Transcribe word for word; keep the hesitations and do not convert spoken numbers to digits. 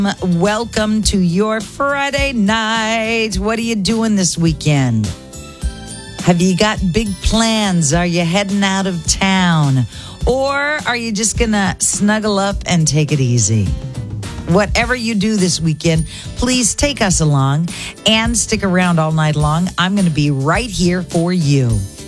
Welcome to your Friday night. What are you doing this weekend? Have you got big plans? Are you heading out of town? Or are you just going to snuggle up and take it easy? Whatever you do this weekend, please take us along and stick around all night long. I'm going to be right here for you.